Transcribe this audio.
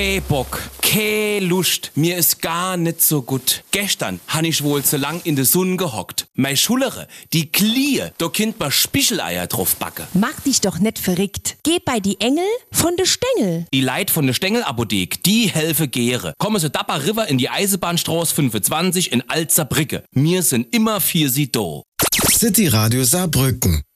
Bock, Lust, mir ist gar nicht so gut. Gestern han ich wohl zu lang in der Sonne gehockt. Mei Schulere, die Klie, da kind ma Spicheleier drauf backe. Mach dich doch nicht verrückt. Geh bei die Engel von de Stengel. Die Leit von der Stengelapothek, die helfe gehre. Komme so Dapper River in die Eisenbahnstraße 25 in Alzerbrücke. Mir sind immer für sie do. City Radio Saarbrücken.